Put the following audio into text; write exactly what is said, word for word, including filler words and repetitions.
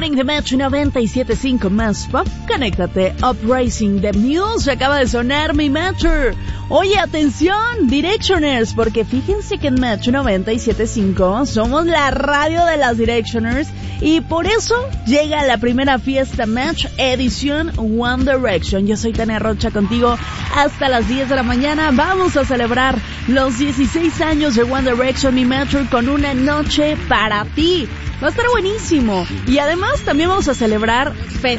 Morning de Metro noventa y siete punto cinco más pop. Conéctate. Uprising The Muse acaba de sonar mi Metro. Oye, atención, Directioners, porque fíjense que en Metro noventa y siete punto cinco somos la radio de las Directioners y por eso llega la primera fiesta Metro edición One Direction. Yo soy Tania Rocha contigo hasta las diez de la mañana. Vamos a celebrar los dieciséis años de One Direction y Metro con una noche para ti. Va a estar buenísimo. Y además también vamos a celebrar